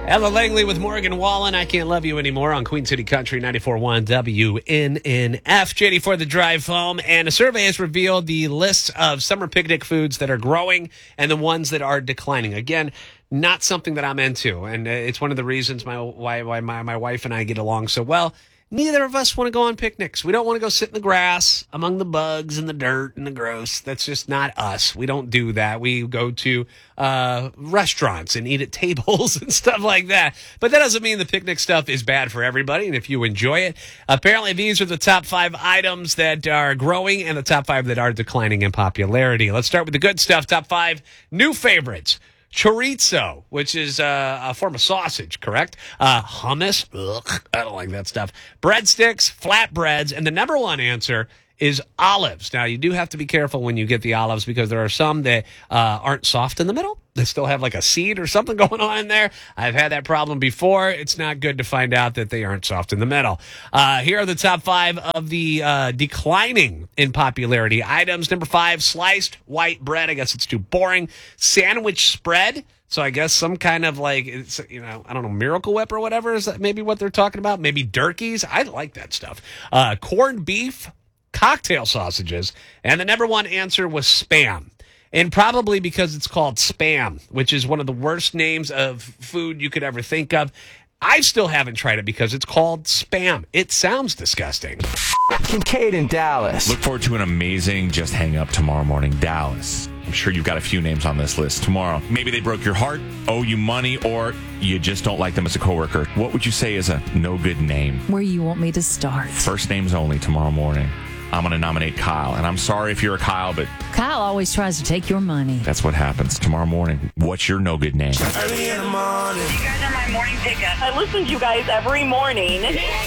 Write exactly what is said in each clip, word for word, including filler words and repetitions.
Ella Langley with Morgan Wallen. I Can't Love You Anymore on Queen City Country ninety-four point one W N N F. J D for the drive home. And a survey has revealed the lists of summer picnic foods that are growing and the ones that are declining. Again, not something that I'm into. And it's one of the reasons my why, why my, my wife and I get along so well. Neither of us want to go on picnics. We don't want to go sit in the grass among the bugs and the dirt and the gross. That's just not us. We don't do that. We go to uh, restaurants and eat at tables and stuff like that. But that doesn't mean the picnic stuff is bad for everybody. And if you enjoy it, apparently these are the top five items that are growing and the top five that are declining in popularity. Let's start with the good stuff. Top five new favorites. Chorizo, which is uh, a form of sausage, correct? Uh, hummus, ugh, I don't like that stuff. Breadsticks, flatbreads, and the number one answer is olives. Now, you do have to be careful when you get the olives because there are some that uh, aren't soft in the middle. They still have like a seed or something going on in there. I've had that problem before. It's not good to find out that they aren't soft in the middle. Uh, here are the top five of the uh, declining in popularity items. Number five, sliced white bread. I guess it's too boring. Sandwich spread. So I guess some kind of like, it's, you know, I don't know, Miracle Whip or whatever. Is that maybe what they're talking about? Maybe Durkeys. I like that stuff. Uh, corned beef, cocktail sausages. And the number one answer was Spam. And probably because it's called Spam, which is one of the worst names of food you could ever think of. I still haven't tried it because it's called Spam. It sounds disgusting. Kincaid in Dallas. Look forward to an amazing Just Hang Up tomorrow morning. Dallas. I'm sure you've got a few names on this list tomorrow. Maybe they broke your heart, owe you money, or you just don't like them as a coworker. What would you say is a no good name? Where you want me to start? First names only tomorrow morning. I'm going to nominate Kyle. And I'm sorry if you're a Kyle, but Kyle always tries to take your money. That's what happens tomorrow morning. What's your no good name? Early in the morning. You guys are my morning pickup. I listen to you guys every morning.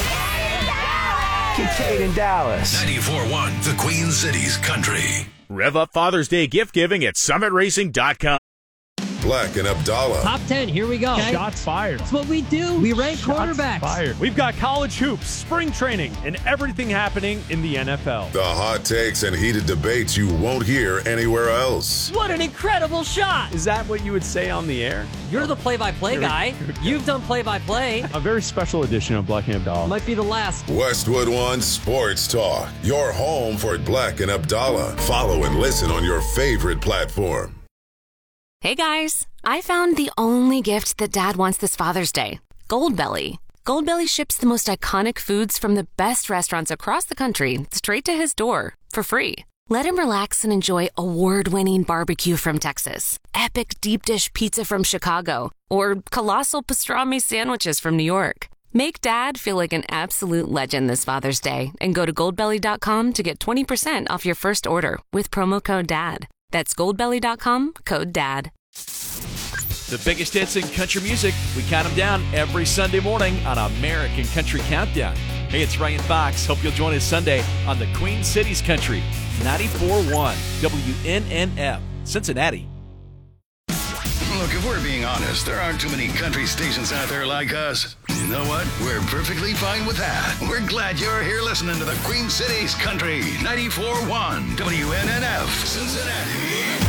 Kincaid in Dallas. ninety-four point one, the Queen City's Country. Rev up Father's Day gift giving at summit racing dot com. Black and Abdallah. Top ten, here we go. Okay. Shots fired. That's what we do. We rank Shots quarterbacks. Fired. We've got college hoops, spring training, and everything happening in the N F L. The hot takes and heated debates you won't hear anywhere else. What an incredible shot. Is that what you would say on the air? You're the play-by-play guy. You've done play-by-play. A very special edition of Black and Abdallah. Might be the last. Westwood One Sports Talk. Your home for Black and Abdallah. Follow and listen on your favorite platform. Hey guys, I found the only gift that Dad wants this Father's Day. Goldbelly. Goldbelly ships the most iconic foods from the best restaurants across the country straight to his door for free. Let him relax and enjoy award-winning barbecue from Texas, epic deep dish pizza from Chicago, or colossal pastrami sandwiches from New York. Make Dad feel like an absolute legend this Father's Day and go to goldbelly dot com to get twenty percent off your first order with promo code DAD. That's goldbelly dot com, code DAD. The biggest hits in country music, we count them down every Sunday morning on American Country Countdown. Hey, it's Ryan Fox. Hope you'll join us Sunday on the Queen City's Country, ninety-four point one W N N F, Cincinnati. Look, if we're being honest, there aren't too many country stations out there like us. You know what? We're perfectly fine with that. We're glad you're here listening to the Queen City's Country, ninety-four point one W N N F, Cincinnati.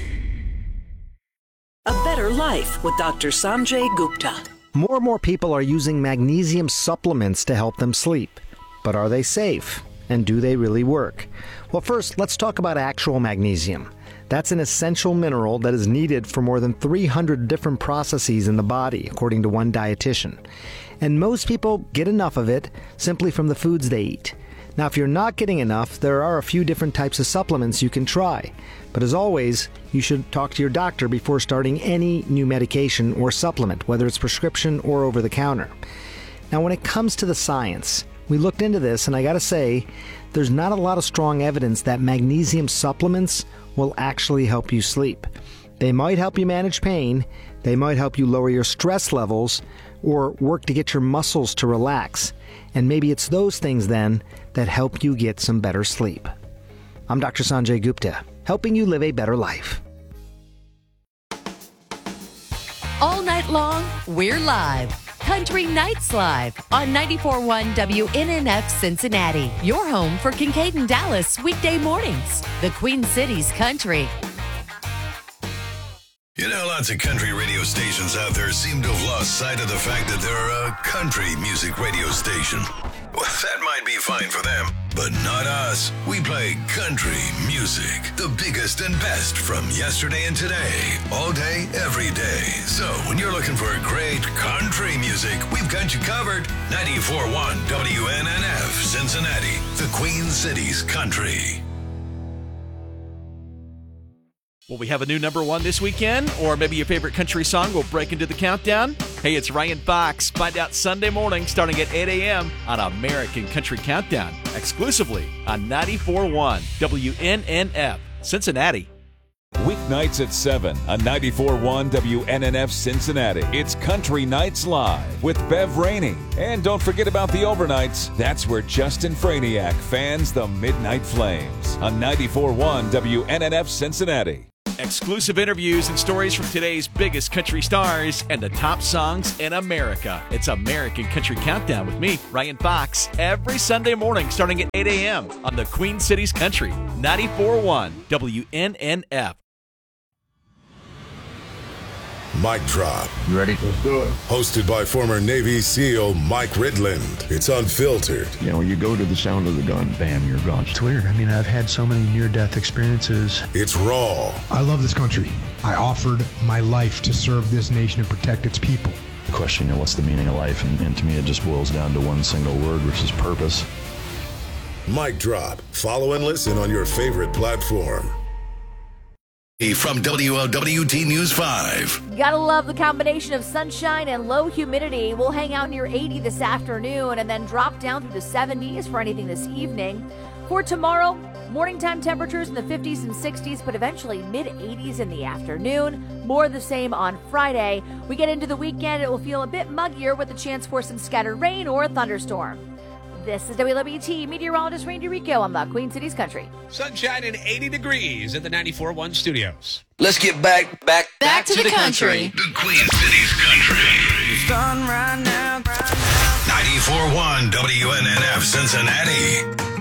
A Better Life with Doctor Sanjay Gupta. More and more people are using magnesium supplements to help them sleep. But are they safe? And do they really work? Well, first, let's talk about actual magnesium. That's an essential mineral that is needed for more than three hundred different processes in the body, according to one dietitian. And most people get enough of it simply from the foods they eat. Now, if you're not getting enough, there are a few different types of supplements you can try. But as always, you should talk to your doctor before starting any new medication or supplement, whether it's prescription or over the counter. Now, when it comes to the science, we looked into this, and I gotta say, there's not a lot of strong evidence that magnesium supplements will actually help you sleep. They might help you manage pain, they might help you lower your stress levels, or work to get your muscles to relax. And maybe it's those things then that help you get some better sleep. I'm Doctor Sanjay Gupta, helping you live a better life. All night long, we're live. Country Nights Live on ninety-four point one W N N F Cincinnati. Your home for Kincaid and Dallas weekday mornings. The Queen City's Country. You know, lots of country radio stations out there seem to have lost sight of the fact that they're a country music radio station. Well, that might be fine for them, but not us. We play country music, the biggest and best from yesterday and today, all day, every day. So when you're looking for great country music, we've got you covered. ninety-four point one W N N F, Cincinnati, the Queen City's country. Will we have a new number one this weekend? Or maybe your favorite country song will break into the countdown? Hey, it's Ryan Fox. Find out Sunday morning starting at eight a.m. on American Country Countdown, exclusively on ninety-four point one W N N F, Cincinnati. Weeknights at seven on ninety-four point one W N N F Cincinnati. It's Country Nights Live with Bev Rainey. And don't forget about the overnights. That's where Justin Franiak fans the Midnight Flames on ninety-four point one W N N F Cincinnati. Exclusive interviews and stories from today's biggest country stars and the top songs in America. It's American Country Countdown with me, Ryan Fox, every Sunday morning starting at eight a.m. on the Queen City's Country, ninety-four point one W N N F. Mic Drop. You ready? Let's do it. Hosted by former Navy SEAL Mike Ridland. It's unfiltered. You know, you go to the sound of the gun, bam, you're gone. It's weird. I mean, I've had so many near-death experiences. It's raw. I love this country. I offered my life to serve this nation and protect its people. The question, you know, what's the meaning of life? And, and to me, it just boils down to one single word, which is purpose. Mic Drop. Follow and listen on your favorite platform. From W L W T News five. Gotta love the combination of sunshine and low humidity. We'll hang out near eighty this afternoon and then drop down through the seventies for anything this evening. For tomorrow, morning time temperatures in the fifties and sixties, but eventually mid-eighties in the afternoon. More of the same on Friday. We get into the weekend, it will feel a bit muggier with a chance for some scattered rain or a thunderstorm. This is W L W T meteorologist Randy Rico on the Queen City's Country. Sunshine and eighty degrees at the ninety-four point one studios. Let's get back, back, Back, back to, to the, the country. country. The Queen City's Country. It's done right now. ninety-four point one W N N F Cincinnati.